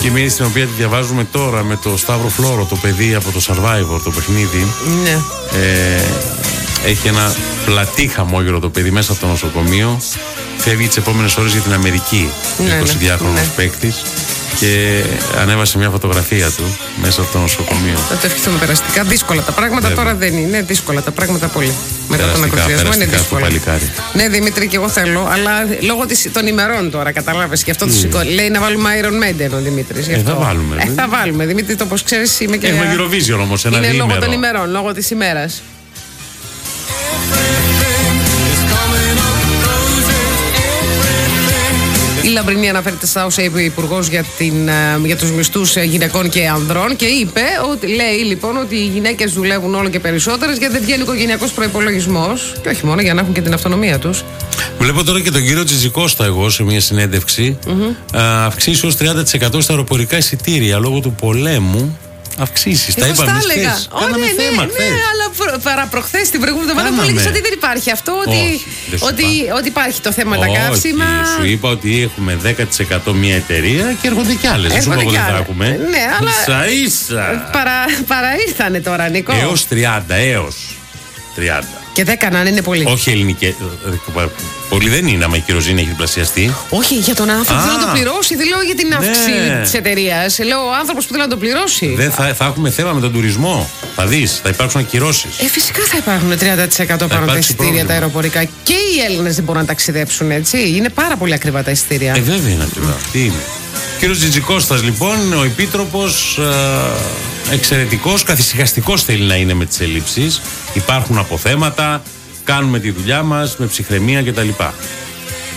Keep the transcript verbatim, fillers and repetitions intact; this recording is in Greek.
εφημερίδα στην οποία τη διαβάζουμε τώρα με το Σταύρο Φλόρο, το παιδί από το Survivor, το παιχνίδι. Ναι. Ε, έχει ένα πλατή χαμόγελο το παιδί μέσα από το νοσοκομείο. Φεύγει τις επόμενες ώρες για την Αμερική. Ναι, εικοσιδυάχρονος ναι. παίκτης. Και ανέβασε μια φωτογραφία του μέσα από το νοσοκομείο. Θα το ευχηθούμε περαστικά. Δύσκολα τα πράγματα. Βέβαια. Τώρα δεν είναι. Δύσκολα τα πράγματα πολύ. Μετά Περαστικά, τον ακροτηριασμό είναι δύσκολα. Παλικάρι. Ναι, Δημήτρη, και εγώ θέλω, αλλά λόγω της, των ημερών τώρα, καταλάβες. Και αυτό mm. το σηκώνει. Λέει να βάλουμε Iron Maiden ο Δημήτρης. Ε, θα βάλουμε. Ε, θα βάλουμε. Δημήτρη, το όπως ξέρεις είμαι και. Έχουμε Eurovision όμως, ένα είναι διήμερο. λόγω των ημερών, λόγω της ημέρας. Η Λαμπρινή αναφέρεται στα όσα είπε ο Υπουργός για, για τους μισθούς γυναικών και ανδρών και είπε, ότι, λέει λοιπόν ότι οι γυναίκες δουλεύουν όλο και περισσότερες γιατί δεν βγαίνει ο οικογενειακός προϋπολογισμός και όχι μόνο για να έχουν και την αυτονομία τους. Βλέπω τώρα και τον κύριο Τζιτζικώστα εγώ σε μια συνέντευξη mm-hmm. αυξήσει ως τριάντα τοις εκατό στα αεροπορικά εισιτήρια λόγω του πολέμου. Αυξήσεις, τα είπαμε χθες. Κάναμε ναι, θέμα ναι, χθες. Ναι, αλλά παραπροχθές την προηγούμενη εβδομάδα μου έλεγες ότι δεν υπάρχει αυτό, ότι, Όχι, ότι, ότι υπάρχει το θέμα με τα καύσιμα. Σου είπα ότι έχουμε δέκα τοις εκατό μια εταιρεία και έρχονται κι άλλες. Δεν σου είπα ότι δεν θα έχουμε. Ναι, αλλά ίσα ίσα. Παρα, παραήρθανε τώρα, Νικό. Έως τριάντα, έως τριάντα. Και δέκα να είναι πολύ. Όχι ελληνικές. Πολύ δεν είναι άμα η κυροζήνη έχει διπλασιαστεί. Όχι, για τον άνθρωπο που θέλει να το πληρώσει. Δεν λέω για την αύξηση ναι. της εταιρείας. Λέω ο άνθρωπος που θέλει να το πληρώσει. Δεν θα, θα έχουμε θέμα με τον τουρισμό. Θα δεις, θα υπάρξουν ακυρώσεις. Ε, φυσικά θα υπάρχουν τριάντα τοις εκατό πάνω τα εισιτήρια τα αεροπορικά. Και οι Έλληνες δεν μπορούν να ταξιδέψουν έτσι. Είναι πάρα πολύ ακριβά τα εισιτήρια. Ε, βέβαια είναι ακριβά. Mm. Τι είναι. Κύριος Τζιτζικώστας λοιπόν, ο επίτροπος, ε, εξαιρετικός, καθησυχαστικός θέλει να είναι με τις ελλείψεις. Υπάρχουν αποθέματα, κάνουμε τη δουλειά μας με ψυχραιμία κτλ.